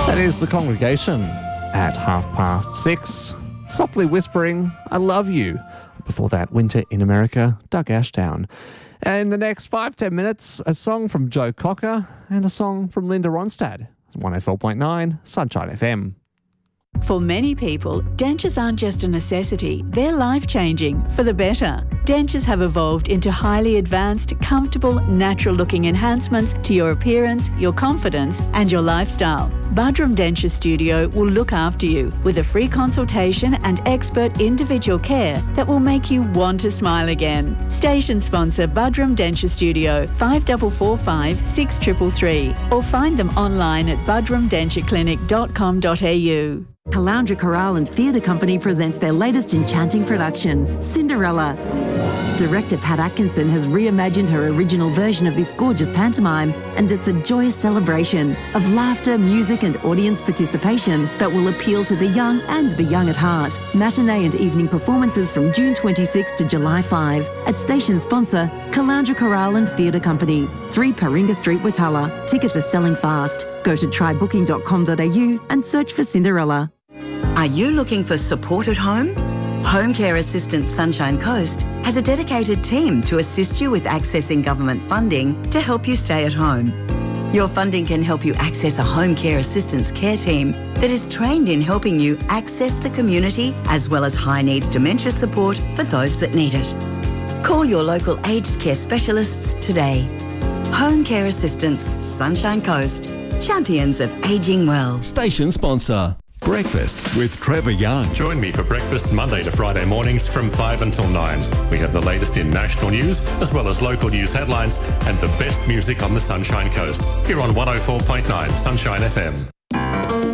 That is The Congregation at 6:30. Softly whispering, I love you. Before that, Winter in America, Doug Ashdown. And in the next 5-10 minutes, a song from Joe Cocker and a song from Linda Ronstadt. 104.9 Sunshine FM. For many people, dentures aren't just a necessity, they're life-changing for the better. Dentures have evolved into highly advanced, comfortable, natural-looking enhancements to your appearance, your confidence and your lifestyle. Budrum Denture Studio will look after you with a free consultation and expert individual care that will make you want to smile again. Station sponsor Budrum Denture Studio, 5445 6333, or find them online at budrumdentureclinic.com.au. Caloundra Chorale and Theatre Company presents their latest enchanting production, Cinderella. Director Pat Atkinson has reimagined her original version of this gorgeous pantomime, and it's a joyous celebration of laughter, music and audience participation that will appeal to the young and the young at heart. Matinee and evening performances from June 26 to July 5 at station sponsor Caloundra Chorale and Theatre Company, 3 Paringa Street, Watala. Tickets are selling fast. Go to trybooking.com.au and search for Cinderella. Are you looking for support at home? Home Care Assistance Sunshine Coast has a dedicated team to assist you with accessing government funding to help you stay at home. Your funding can help you access a home care assistance care team that is trained in helping you access the community as well as high needs dementia support for those that need it. Call your local aged care specialists today. Home Care Assistance Sunshine Coast, champions of ageing well. Station sponsor. Breakfast with Trevor Young. Join me for breakfast Monday to Friday mornings from 5 until 9. We have the latest in national news as well as local news headlines and the best music on the Sunshine Coast. Here on 104.9 Sunshine FM.